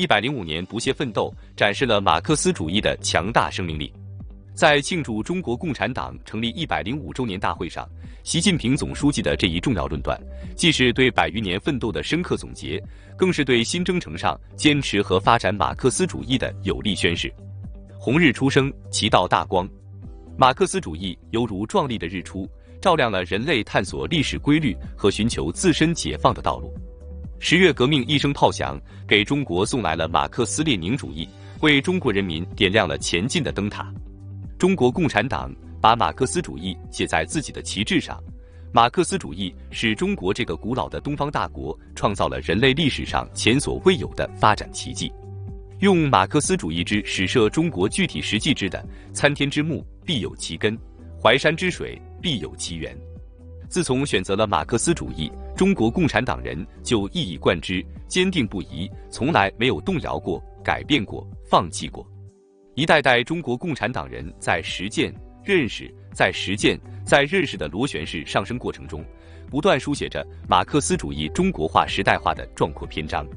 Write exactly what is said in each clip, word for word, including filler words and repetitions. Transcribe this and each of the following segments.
一百零五年不懈奋斗，展示了马克思主义的强大生命力。在庆祝中国共产党成立一百零五周年大会上，习近平总书记的这一重要论断，既是对百余年奋斗的深刻总结，更是对新征程上坚持和发展马克思主义的有力宣示。红日初升，其道大光。马克思主义犹如壮丽的日出，照亮了人类探索历史规律和寻求自身解放的道路。十月革命一声炮响，给中国送来了马克思列宁主义，为中国人民点亮了前进的灯塔。中国共产党把马克思主义写在自己的旗帜上，马克思主义使中国这个古老的东方大国创造了人类历史上前所未有的发展奇迹。用马克思主义之始设中国具体实际之的参天之木必有其根，淮山之水必有其源。自从选择了马克思主义，中国共产党人就一以贯之，坚定不移，从来没有动摇过、改变过、放弃过。一代代中国共产党人在实践、认识、在实践、在认识的螺旋式上升过程中，不断书写着马克思主义中国化时代化的壮阔篇章。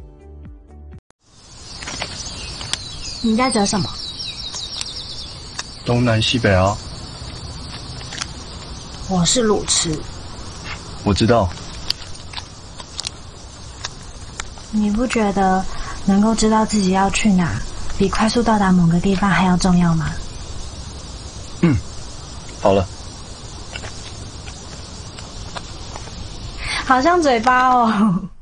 你在折什么？ 东南西北啊。 我是路痴。 我知道。 你不觉得能够知道自己要去哪，比快速到达某个地方还要重要吗？ 嗯，好了。 好像嘴巴哦。